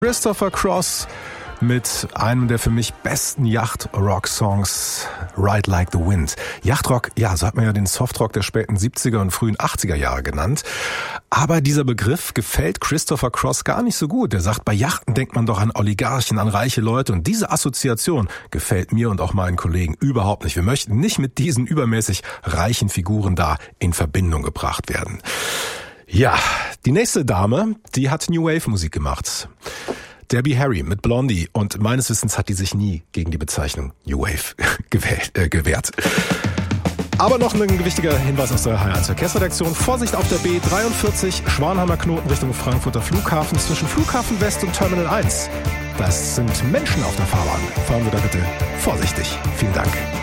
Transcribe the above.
Christopher Cross mit einem der für mich besten Yacht-Rock-Songs, Ride Like the Wind. Yachtrock, ja, so hat man ja den Softrock der späten 70er und frühen 80er Jahre genannt. Aber dieser Begriff gefällt Christopher Cross gar nicht so gut. Er sagt, bei Yachten denkt man doch an Oligarchen, an reiche Leute. Und diese Assoziation gefällt mir und auch meinen Kollegen überhaupt nicht. Wir möchten nicht mit diesen übermäßig reichen Figuren da in Verbindung gebracht werden. Ja, die nächste Dame, die hat New Wave Musik gemacht. Debbie Harry mit Blondie, und meines Wissens hat die sich nie gegen die Bezeichnung New Wave gewehrt. Aber noch ein wichtiger Hinweis aus der HR1 Verkehrsredaktion. Vorsicht auf der B43, Schwanheimer Knoten Richtung Frankfurter Flughafen, zwischen Flughafen West und Terminal 1. Das sind Menschen auf der Fahrbahn. Fahren wir da bitte vorsichtig. Vielen Dank.